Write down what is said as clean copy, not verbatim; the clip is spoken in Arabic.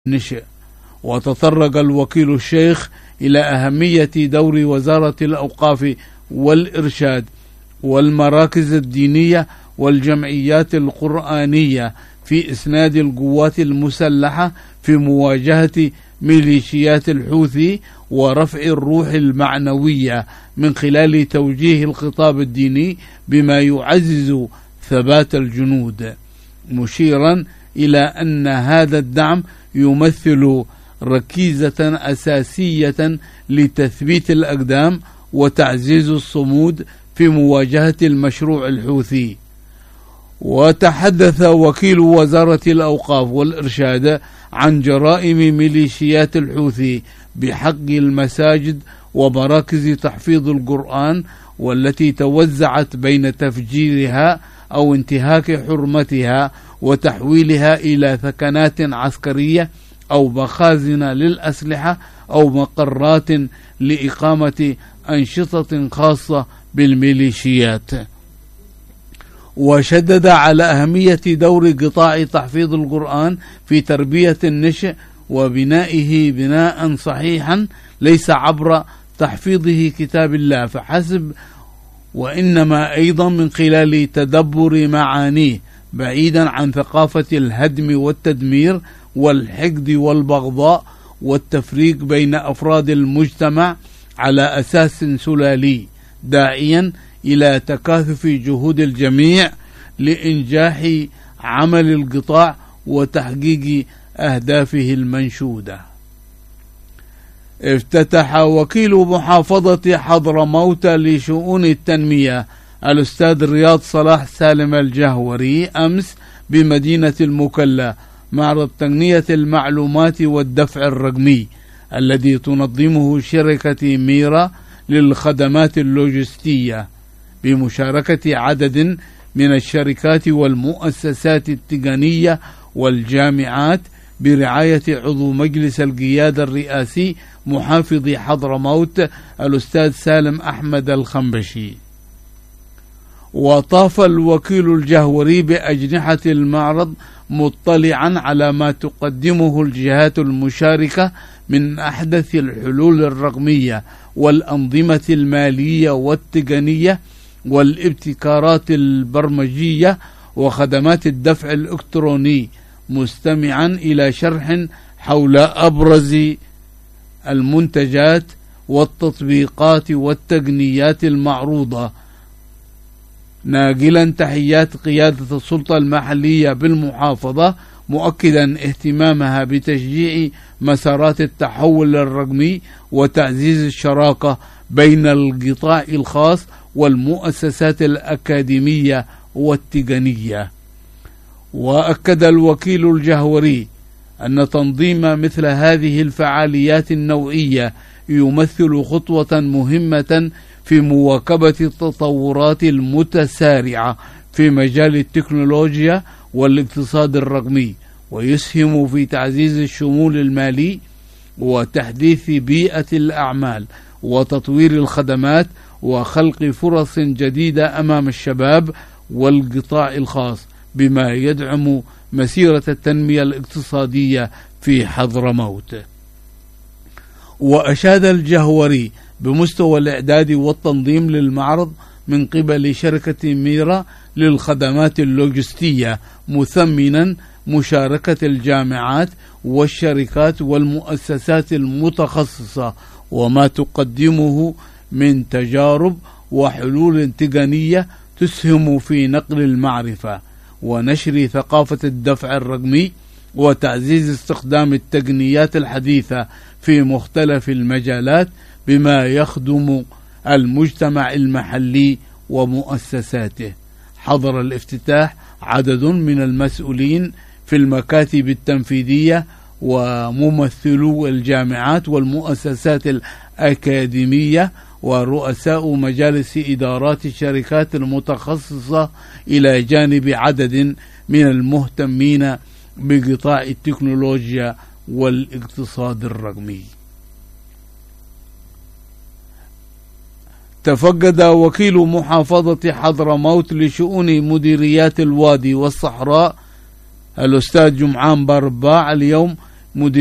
نشئ. وتطرق الوكيل الشيخ إلى أهمية دور وزارة الأوقاف والإرشاد والمراكز الدينية والجمعيات القرآنية في إسناد القوات المسلحة في مواجهة ميليشيات الحوثي ورفع الروح المعنوية من خلال توجيه الخطاب الديني بما يعزز ثبات الجنود، مشيرا إلى أن هذا الدعم يمثل ركيزة أساسية لتثبيت الأقدام وتعزيز الصمود في مواجهة المشروع الحوثي. وتحدث وكيل وزارة الأوقاف والإرشاد عن جرائم ميليشيات الحوثي بحق المساجد ومراكز تحفيظ القرآن، والتي توزعت بين تفجيرها أو انتهاك حرمتها وتحويلها إلى ثكنات عسكرية أو مخازن للأسلحة أو مقرات لإقامة أنشطة خاصة بالميليشيات. وشدد على أهمية دور قطاع تحفيظ القرآن في تربية النشء وبنائه بناء صحيحا ليس عبر تحفيظه كتاب الله فحسب، وإنما أيضا من خلال تدبر معانيه بعيدا عن ثقافة الهدم والتدمير والحقد والبغضاء والتفريق بين أفراد المجتمع على أساس سلالي، داعيا إلى تكاثف جهود الجميع لإنجاح عمل القطاع وتحقيق أهدافه المنشودة. افتتح وكيل محافظة حضرموت لشؤون التنمية الأستاذ رياض صلاح سالم الجهوري أمس بمدينة المكلا معرض تقنية المعلومات والدفع الرقمي الذي تنظمه شركة ميرا للخدمات اللوجستية بمشاركة عدد من الشركات والمؤسسات التقنية والجامعات برعاية عضو مجلس القيادة الرئاسي محافظ حضرموت الأستاذ سالم أحمد الخنبشي. وطاف الوكيل الجهوري بأجنحة المعرض مطلعا على ما تقدمه الجهات المشاركة من أحدث الحلول الرقمية والأنظمة المالية والتقنية والابتكارات البرمجية وخدمات الدفع الإلكتروني، مستمعا إلى شرح حول أبرز المنتجات والتطبيقات والتقنيات المعروضة، ناقلا تحيات قيادة السلطة المحلية بالمحافظة، مؤكدا اهتمامها بتشجيع مسارات التحول الرقمي وتعزيز الشراكة بين القطاع الخاص والمؤسسات الأكاديمية والتقنية. وأكد الوكيل الجهوري أن تنظيم مثل هذه الفعاليات النوعية يمثل خطوة مهمة في مواكبة التطورات المتسارعة في مجال التكنولوجيا والاقتصاد الرقمي، ويسهم في تعزيز الشمول المالي وتحديث بيئة الأعمال وتطوير الخدمات وخلق فرص جديدة أمام الشباب والقطاع الخاص، بما يدعم مسيرة التنمية الاقتصادية في حضرموت. وأشاد الجهوري بمستوى الإعداد والتنظيم للمعرض من قبل شركة ميرا للخدمات اللوجستية، مثمنا مشاركة الجامعات والشركات والمؤسسات المتخصصة وما تقدمه من تجارب وحلول تقنية تسهم في نقل المعرفة ونشر ثقافة الدفع الرقمي وتعزيز استخدام التقنيات الحديثة في مختلف المجالات بما يخدم المجتمع المحلي ومؤسساته. حضر الافتتاح عدد من المسؤولين في المكاتب التنفيذية وممثلو الجامعات والمؤسسات الأكاديمية ورؤساء مجالس إدارات الشركات المتخصصة، إلى جانب عدد من المهتمين بقطاع التكنولوجيا والاقتصاد الرقمي. تفقد وكيل محافظة حضرموت لشؤون مديريات الوادي والصحراء الأستاذ جمعان برباع اليوم مدير